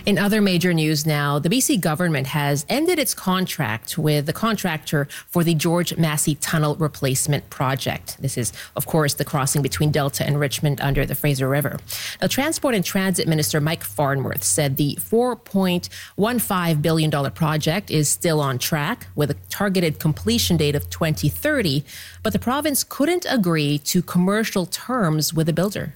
In other major news now, the BC government has ended its contract with the contractor for the George Massey Tunnel Replacement Project. This is, of course, the crossing between Delta and Richmond under the Fraser River. Now, Transport and Transit Minister Mike Farnworth said the $4.15 billion project is still on track with a targeted completion date of 2030, but the province couldn't agree to commercial terms with the builder.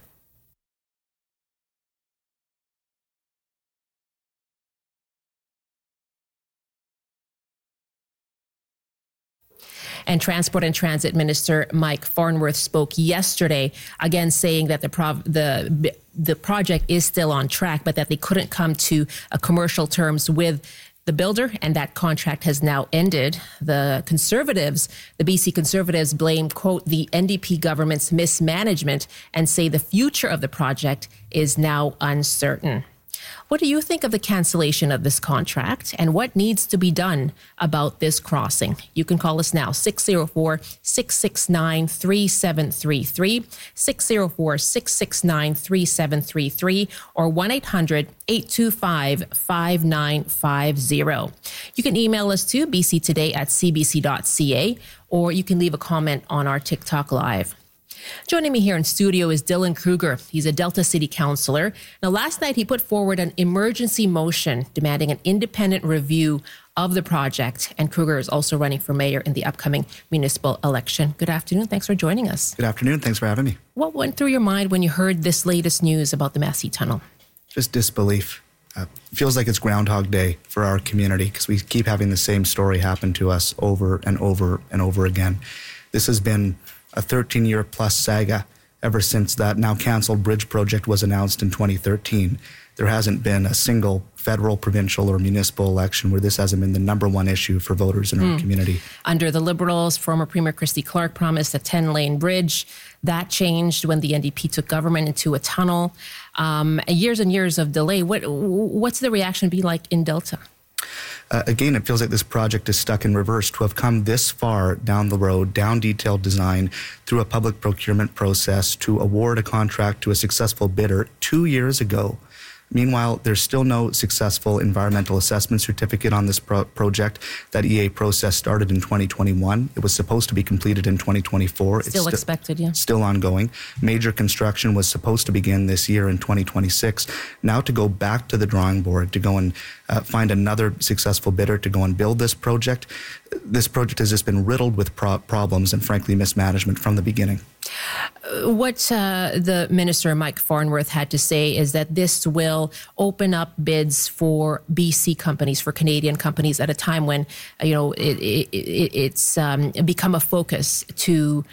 And Transport and Transit Minister Mike Farnworth spoke yesterday, again saying that the project is still on track, but that they couldn't come to commercial terms with the builder, and that contract has now ended. The BC Conservatives blame, quote, the NDP government's mismanagement and say the future of the project is now uncertain. What do you think of the cancellation of this contract, and what needs to be done about this crossing? You can call us now, 604-669-3733, 604-669-3733, or 1-800-825-5950. You can email us to bctoday@cbc.ca, or you can leave a comment on our TikTok Live. Joining me here in studio is Dylan Kruger. He's a Delta City Councillor. Now, last night he put forward an emergency motion demanding an independent review of the project. And Kruger is also running for mayor in the upcoming municipal election. Good afternoon. Thanks for joining us. Good afternoon. Thanks for having me. What went through your mind when you heard this latest news about the Massey Tunnel? Just disbelief. Feels like it's Groundhog Day for our community because we keep having the same story happen to us over and over and over again. This has been a 13-year plus saga ever since that now canceled bridge project was announced in 2013. There hasn't been a single federal, provincial, or municipal election where this hasn't been the number one issue for voters in our community. Under the Liberals, former Premier Christy Clark promised a 10-lane bridge. That changed when the NDP took government into a tunnel. Years and years of delay. What's the reaction be like in Delta? Again, it feels like this project is stuck in reverse. To have come this far down the road, down detailed design, through a public procurement process, to award a contract to a successful bidder 2 years ago. Meanwhile, there's still no successful environmental assessment certificate on this project. That EA process started in 2021. It was supposed to be completed in 2024. Still expected, yeah. Still ongoing. Major construction was supposed to begin this year in 2026. Now to go back to the drawing board, to go and find another successful bidder to go and build this project. This project has just been riddled with problems and, frankly, mismanagement from the beginning. What the Minister, Mike Farnworth, had to say is that this will open up bids for BC companies, for Canadian companies, at a time when, it's become a focus to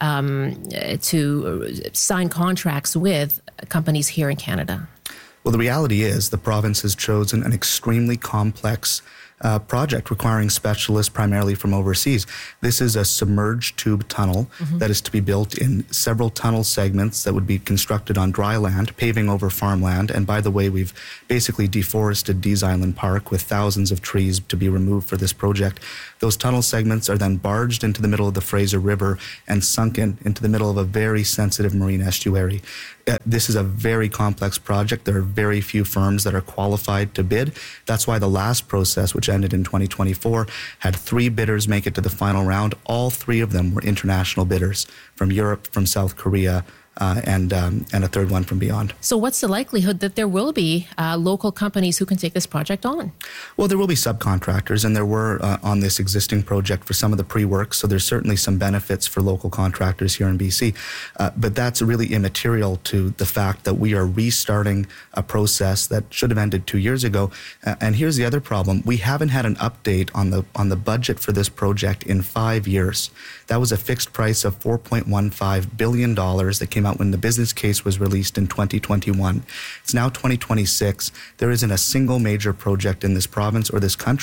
sign contracts with companies here in Canada. Well, the reality is the province has chosen an extremely complex project requiring specialists primarily from overseas. This is a submerged tube tunnel that is to be built in several tunnel segments that would be constructed on dry land, paving over farmland. And by the way, we've basically deforested Dees Island Park with thousands of trees to be removed for this project. Those tunnel segments are then barged into the middle of the Fraser River and sunken into the middle of a very sensitive marine estuary. This is a very complex project. There are very few firms that are qualified to bid. That's why the last process, which ended in 2024, had 3 bidders make it to the final round. All 3 of them were international bidders from Europe, from South Korea, and a third one from beyond. So what's the likelihood that there will be local companies who can take this project on? Well, there will be subcontractors, and there were on this existing project for some of the pre-work, so there's certainly some benefits for local contractors here in BC. But that's really immaterial to the fact that we are restarting a process that should have ended 2 years ago. And here's the other problem. We haven't had an update on the budget for this project in 5 years. That was a fixed price of $4.15 billion that came out when the business case was released in 2021. It's now 2026. There isn't a single major project in this province or this country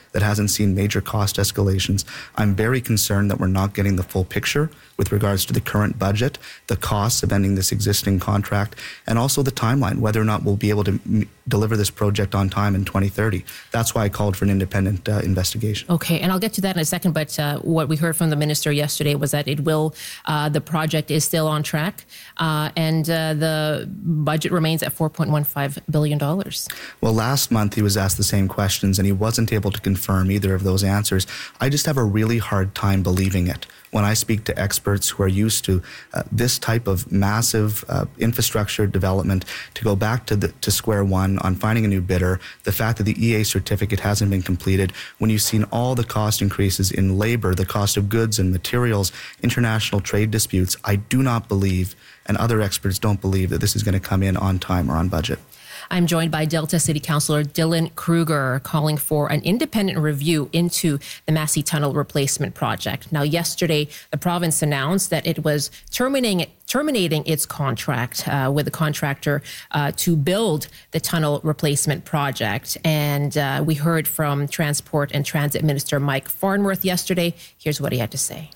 that hasn't seen major cost escalations. I'm very concerned that we're not getting the full picture with regards to the current budget, the costs of ending this existing contract, and also the timeline, whether or not we'll be able to deliver this project on time in 2030. That's why I called for an independent investigation. Okay, and I'll get to that in a second, but what we heard from the minister yesterday was that the project is still on track, and the budget remains at $4.15 billion. Well, last month he was asked the same questions, and he wasn't able to confirm either of those answers. I just have a really hard time believing it when I speak to experts who are used to this type of massive infrastructure development, to go back to square one on finding a new bidder, the fact that the EA certificate hasn't been completed, when you've seen all the cost increases in labor, the cost of goods and materials, international trade disputes. I do not believe, and other experts don't believe, that this is going to come in on time or on budget. I'm joined by Delta City Councillor Dylan Kruger, calling for an independent review into the Massey Tunnel replacement project. Now, yesterday, the province announced that it was terminating its contract with the contractor to build the tunnel replacement project. And we heard from Transport and Transit Minister Mike Farnworth yesterday. Here's what he had to say.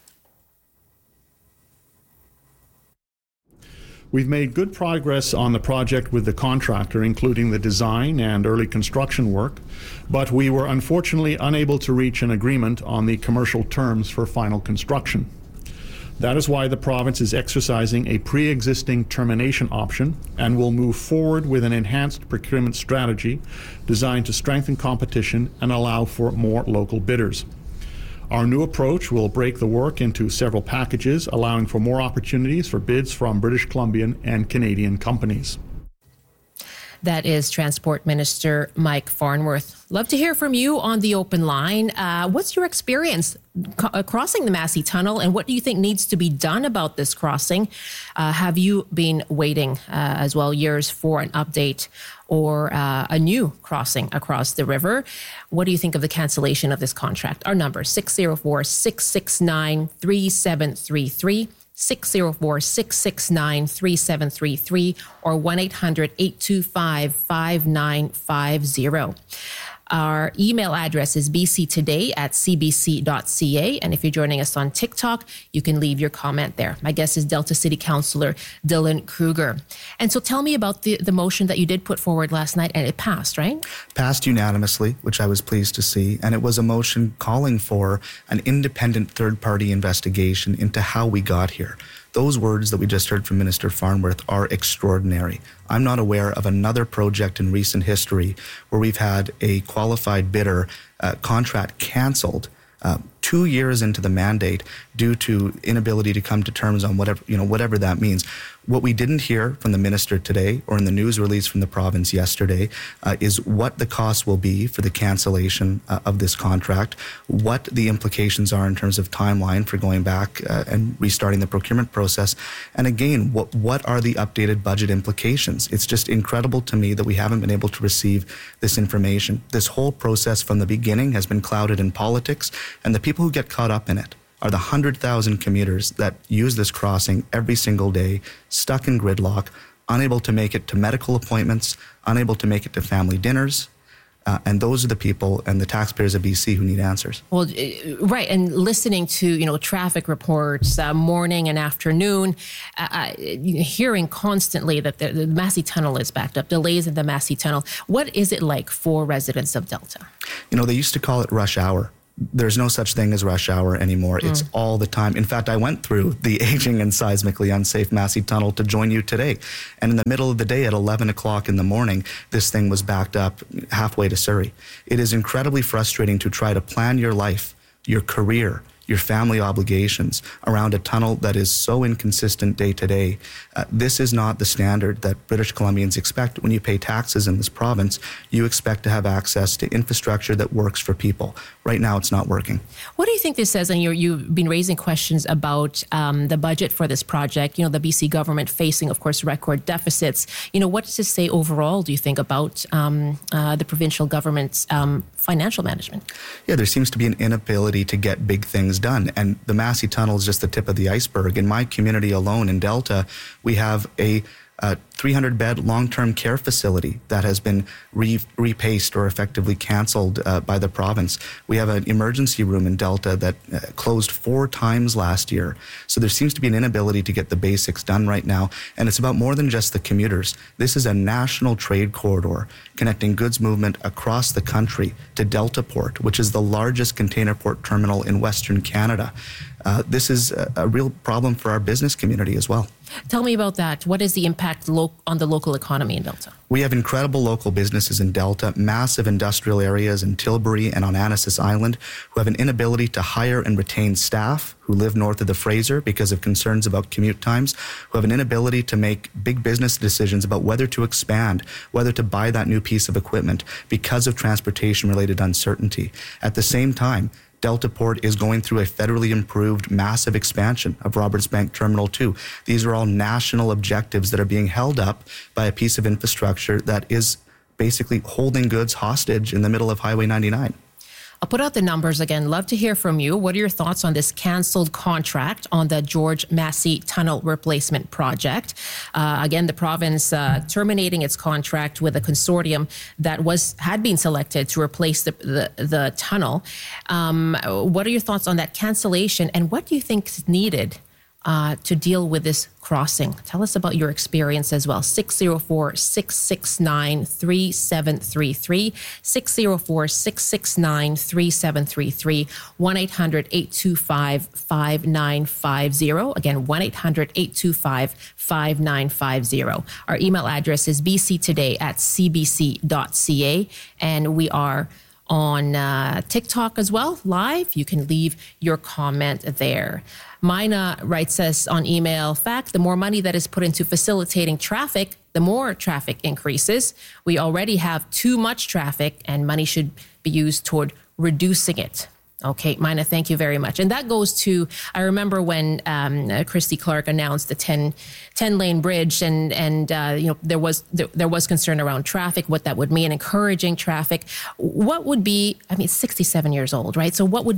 We've made good progress on the project with the contractor, including the design and early construction work, but we were unfortunately unable to reach an agreement on the commercial terms for final construction. That is why the province is exercising a pre-existing termination option and will move forward with an enhanced procurement strategy designed to strengthen competition and allow for more local bidders. Our new approach will break the work into several packages, allowing for more opportunities for bids from British Columbian and Canadian companies. That is Transport Minister Mike Farnworth. Love to hear from you on the open line. What's your experience crossing the Massey Tunnel, and what do you think needs to be done about this crossing? Have you been waiting as well years for an update or a new crossing across the river? What do you think of the cancellation of this contract? Our number, 604-669-3733. 604-669-3733 or 1-800-825-5950. Our email address is bctoday@cbc.ca. And if you're joining us on TikTok, you can leave your comment there. My guest is Delta City Councillor Dylan Kruger. And so tell me about the motion that you did put forward last night, and it passed, right? Passed unanimously, which I was pleased to see. And it was a motion calling for an independent third-party investigation into how we got here. Those words that we just heard from Minister Farnworth are extraordinary. I'm not aware of another project in recent history where we've had a qualified bidder contract canceled 2 years into the mandate due to inability to come to terms on whatever that means. What we didn't hear from the minister today or in the news release from the province yesterday is what the cost will be for the cancellation of this contract, what the implications are in terms of timeline for going back and restarting the procurement process, and again, what are the updated budget implications? It's just incredible to me that we haven't been able to receive this information. This whole process from the beginning has been clouded in politics, and the people who get caught up in it are the 100,000 commuters that use this crossing every single day, stuck in gridlock, unable to make it to medical appointments, unable to make it to family dinners. And those are the people and the taxpayers of BC who need answers. Well, right. And listening to, traffic reports morning and afternoon, hearing constantly that the Massey Tunnel is backed up, delays in the Massey Tunnel. What is it like for residents of Delta? They used to call it rush hour. There's no such thing as rush hour anymore. It's all the time. In fact, I went through the aging and seismically unsafe Massey Tunnel to join you today. And in the middle of the day at 11 o'clock in the morning, this thing was backed up halfway to Surrey. It is incredibly frustrating to try to plan your life, your career, your family obligations around a tunnel that is so inconsistent day to day. This is not the standard that British Columbians expect. When you pay taxes in this province, you expect to have access to infrastructure that works for people. Right now, it's not working. What do you think this says? And you've been raising questions about the budget for this project, the BC government facing, of course, record deficits. What does this say overall, do you think, about the provincial government's financial management? Yeah, there seems to be an inability to get big things done. And the Massey Tunnel is just the tip of the iceberg. In my community alone in Delta, we have a 300-bed long-term care facility that has been repaced or effectively canceled by the province. We have an emergency room in Delta that closed 4 times last year. So there seems to be an inability to get the basics done right now. And it's about more than just the commuters. This is a national trade corridor connecting goods movement across the country to Delta Port, which is the largest container port terminal in Western Canada. This is a real problem for our business community as well. Tell me about that. What is the impact on the local economy in Delta? We have incredible local businesses in Delta, massive industrial areas in Tilbury and on Annacis Island, who have an inability to hire and retain staff who live north of the Fraser because of concerns about commute times, who have an inability to make big business decisions about whether to expand, whether to buy that new piece of equipment because of transportation-related uncertainty. At the same time, Delta Port is going through a federally improved massive expansion of Roberts Bank Terminal 2. These are all national objectives that are being held up by a piece of infrastructure that is basically holding goods hostage in the middle of Highway 99. I'll put out the numbers again. Love to hear from you. What are your thoughts on this canceled contract on the George Massey Tunnel Replacement Project? Again, the province terminating its contract with a consortium that had been selected to replace the tunnel. What are your thoughts on that cancellation, and what do you think is needed to deal with this crossing? Tell us about your experience as well. 604-669-3733, 604-669-3733, 1-800-825-5950. Again, 1-800-825-5950. Our email address is bctoday@cbc.ca, and we are on TikTok as well, live. You can leave your comment there. Mina writes us on email, fact, the more money that is put into facilitating traffic, the more traffic increases. We already have too much traffic, and money should be used toward reducing it. Okay, Mina, thank you very much. And that goes to, I remember when Christy Clark announced the 10-lane bridge, and there was concern around traffic, what that would mean, encouraging traffic. What would be, 67 years old, right? So what would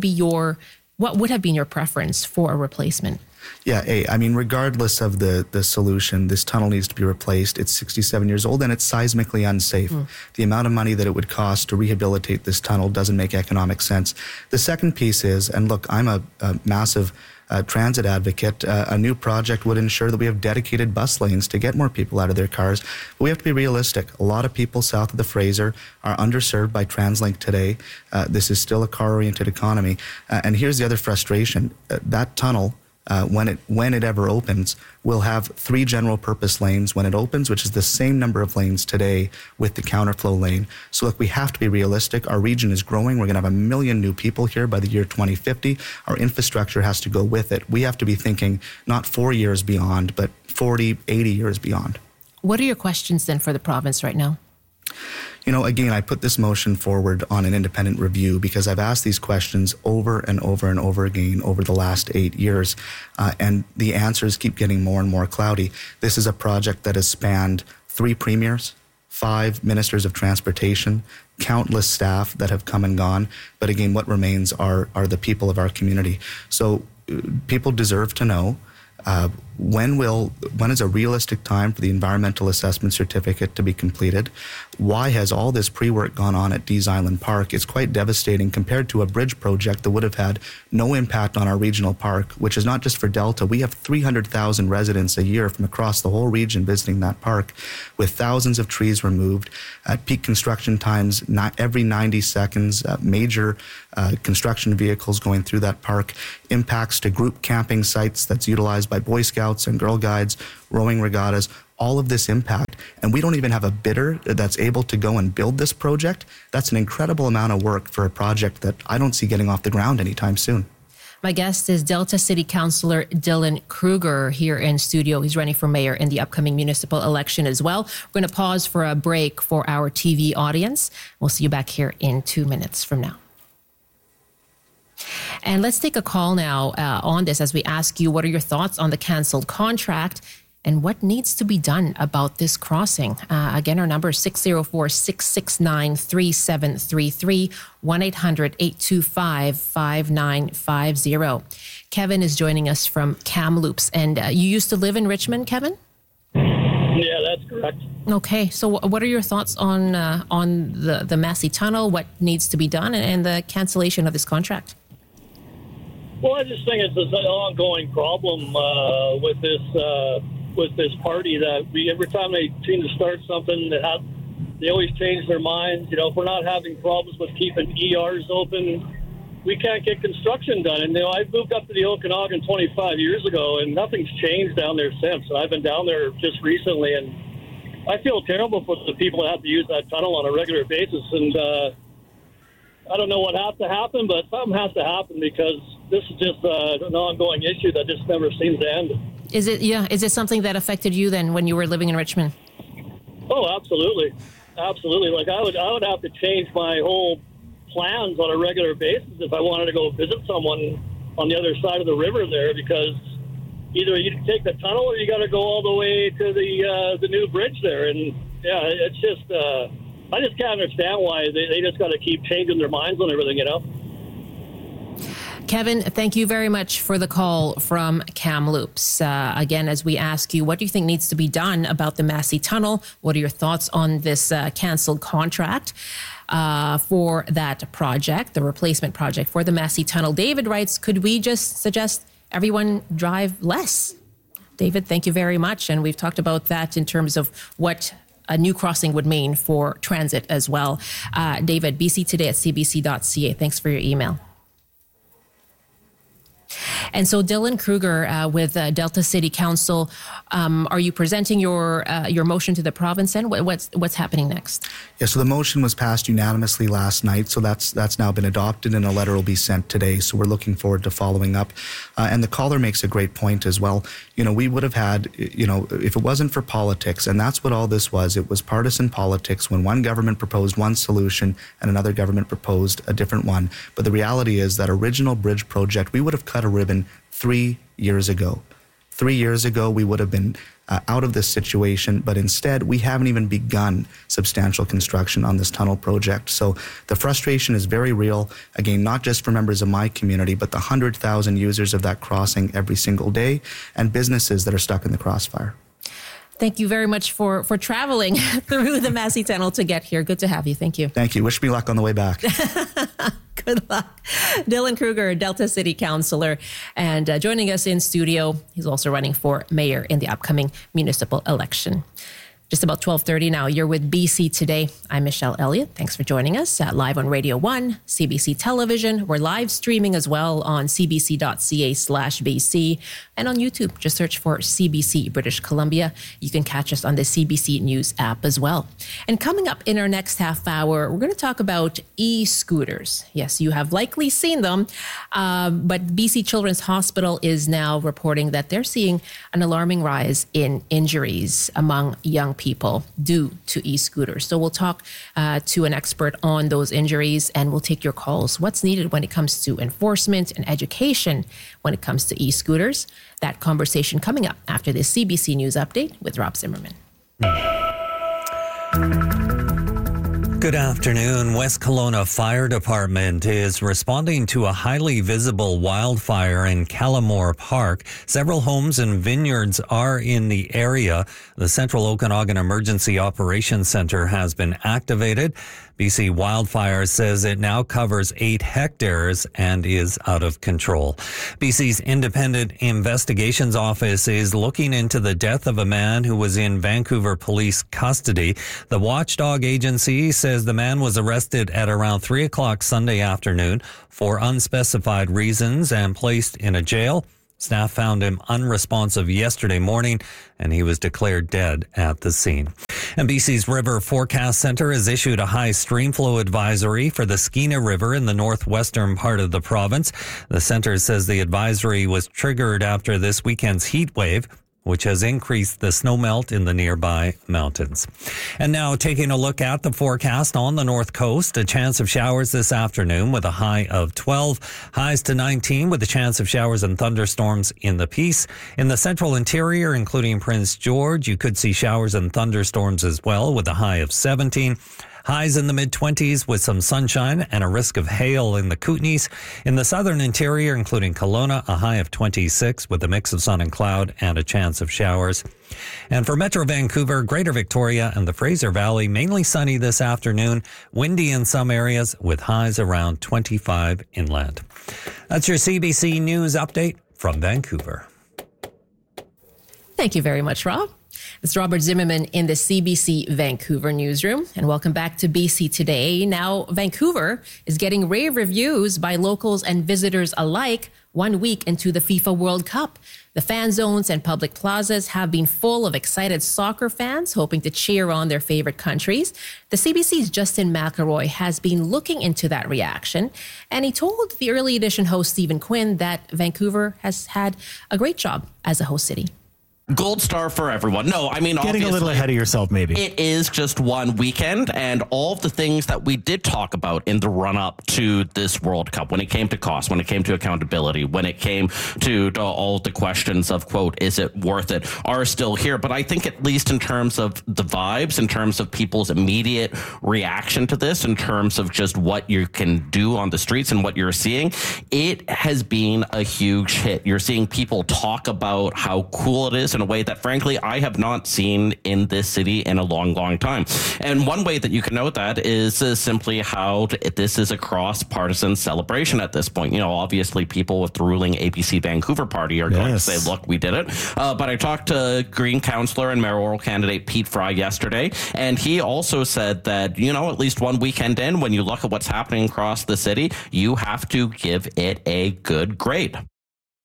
have been your preference for a replacement? Yeah, regardless of the solution, this tunnel needs to be replaced. It's 67 years old and it's seismically unsafe. The amount of money that it would cost to rehabilitate this tunnel doesn't make economic sense. The second piece is, and look, I'm a massive transit advocate. A new project would ensure that we have dedicated bus lanes to get more people out of their cars. But we have to be realistic. A lot of people south of the Fraser are underserved by TransLink today. This is still a car-oriented economy. And here's the other frustration. That tunnel, when it ever opens, will have 3 general purpose lanes when it opens, which is the same number of lanes today with the counterflow lane. So look, we have to be realistic. Our region is growing. We're going to have 1 million new people here by the year 2050. Our infrastructure has to go with it. We have to be thinking not 4 years beyond, but 40, 80 years beyond. What are your questions then for the province right now? Again, I put this motion forward on an independent review because I've asked these questions over and over and over again over the last 8 years, and the answers keep getting more and more cloudy. This is a project that has spanned 3 premiers, 5 ministers of transportation, countless staff that have come and gone. But again, what remains are the people of our community. So people deserve to know when is a realistic time for the environmental assessment certificate to be completed? Why has all this pre-work gone on at Dease Island Park? It's quite devastating compared to a bridge project that would have had no impact on our regional park, which is not just for Delta. We have 300,000 residents a year from across the whole region visiting that park, with thousands of trees removed at peak construction times, every 90 seconds, major construction vehicles going through that park, impacts to group camping sites that's utilized by Boy Scouts and Girl Guides, rowing regattas, all of this impact. And we don't even have a bidder that's able to go and build this project. That's an incredible amount of work for a project that I don't see getting off the ground anytime soon. My guest is Delta City Councillor Dylan Kruger here in studio. He's running for mayor in the upcoming municipal election as well. We're going to pause for a break for our TV audience. We'll see you back here in 2 minutes from now. And let's take a call now on this as we ask you, what are your thoughts on the canceled contract and what needs to be done about this crossing? Again, our number is 604-669-3733, 1-800-825-5950. Kevin is joining us from Kamloops. And you used to live in Richmond, Kevin? Yeah, correct. Okay, so what are your thoughts on the Massey Tunnel, what needs to be done, and the cancellation of this contract? Well, I just think it's an ongoing problem with this party that every time they seem to start something, they always change their minds. You know, if we're not having problems with keeping ERs open, we can't get construction done. And, I moved up to the Okanagan 25 years ago, and nothing's changed down there since. And I've been down there just recently, and I feel terrible for the people that have to use that tunnel on a regular basis. And I don't know what has to happen, but something has to happen because this is just an ongoing issue that just never seems to end. Is it something that affected you then when you were living in Richmond? Oh, absolutely. Absolutely. Like I would have to change my whole plans on a regular basis if I wanted to go visit someone on the other side of the river there, because either you take the tunnel or you got to go all the way to the new bridge there. And yeah, it's just, I just can't understand why they just got to keep changing their minds on everything, Kevin, thank you very much for the call from Kamloops. Again, as we ask you, what do you think needs to be done about the Massey Tunnel? What are your thoughts on this canceled contract for that project, the replacement project for the Massey Tunnel? David writes, could we just suggest everyone drive less? David, thank you very much. And we've talked about that in terms of what a new crossing would mean for transit as well. David, bctoday@cbc.ca. Thanks for your email. And so Dylan Kruger with Delta City Council, are you presenting your motion to the province then? What's happening next? Yeah, so the motion was passed unanimously last night, so that's now been adopted and a letter will be sent today. So we're looking forward to following up. And the caller makes a great point as well. We would have had, if it wasn't for politics, and that's what all this was, it was partisan politics when one government proposed one solution and another government proposed a different one. But the reality is that original bridge project, we would have cut a ribbon 3 years ago. 3 years ago, we would have been out of this situation, but instead, we haven't even begun substantial construction on this tunnel project. So the frustration is very real, again, not just for members of my community, but the 100,000 users of that crossing every single day and businesses that are stuck in the crossfire. Thank you very much for traveling through the Massey Tunnel to get here. Good to have you. Thank you. Thank you. Wish me luck on the way back. Good luck. Dylan Kruger, Delta City Councillor, and joining us in studio, he's also running for mayor in the upcoming municipal election. Just about 12:30 now. You're with BC Today. I'm Michelle Elliott. Thanks for joining us live on Radio 1, CBC Television. We're live streaming as well on cbc.ca/BC and on YouTube. Just search for CBC British Columbia. You can catch us on the CBC News app as well. And coming up in our next half hour, we're going to talk about e-scooters. Yes, you have likely seen them, but BC Children's Hospital is now reporting that they're seeing an alarming rise in injuries among young people due to e-scooters. So we'll talk to an expert on those injuries and we'll take your calls. What's needed when it comes to enforcement and education when it comes to e-scooters? That conversation coming up after this CBC News update with Rob Zimmerman. Good afternoon. West Kelowna Fire Department is responding to a highly visible wildfire in Callamore Park. Several homes and vineyards are in the area. The Central Okanagan Emergency Operations Center has been activated. BC Wildfire says it now covers 8 hectares and is out of control. BC's Independent Investigations Office is looking into the death of a man who was in Vancouver police custody. The watchdog agency says the man was arrested at around 3 o'clock Sunday afternoon for unspecified reasons and placed in a jail. Staff found him unresponsive yesterday morning, and he was declared dead at the scene. And BC's River Forecast Center has issued a high stream flow advisory for the Skeena River in the northwestern part of the province. The center says the advisory was triggered after this weekend's heat wave, which has increased the snowmelt in the nearby mountains. And now taking a look at the forecast on the north coast, a chance of showers this afternoon with a high of 12, highs to 19 with a chance of showers and thunderstorms in the Peace. In the central interior, including Prince George, you could see showers and thunderstorms as well with a high of 17. Highs in the mid-20s with some sunshine and a risk of hail in the Kootenays. In the southern interior, including Kelowna, a high of 26 with a mix of sun and cloud and a chance of showers. And for Metro Vancouver, Greater Victoria and the Fraser Valley, mainly sunny this afternoon, windy in some areas with highs around 25 inland. That's your CBC News update from Vancouver. Thank you very much, Rob. It's Robert Zimmerman in the CBC Vancouver newsroom, and welcome back to BC Today. Now, Vancouver is getting rave reviews by locals and visitors alike 1 week into the FIFA World Cup. The fan zones and public plazas have been full of excited soccer fans hoping to cheer on their favorite countries. The CBC's Justin McElroy has been looking into that reaction, and he told the Early Edition host Stephen Quinn that Vancouver has had a great job as a host city. Gold star for everyone. No, I mean, getting a little ahead of yourself, maybe. It is just one weekend, and all of the things that we did talk about in the run-up to this World Cup, when it came to cost, when it came to accountability, when it came to all the questions of, quote, is it worth it, are still here. But I think at least in terms of the vibes, in terms of people's immediate reaction to this, in terms of just what you can do on the streets and what you're seeing, it has been a huge hit. You're seeing people talk about how cool it is in a way that, frankly, I have not seen in this city in a long, long time. And one way that you can note that is simply how this is a cross-partisan celebration at this point. You know, obviously, people with the ruling ABC Vancouver party are going to say, look, we did it. But I talked to Green councillor and mayoral candidate Pete Fry yesterday, and he also said that, you know, at least one weekend in, when you look at what's happening across the city, you have to give it a good grade.